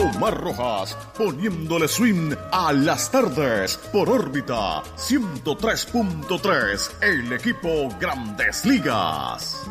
Omar Rojas, poniéndole swing a las tardes por órbita 103.3, el equipo Grandes Ligas.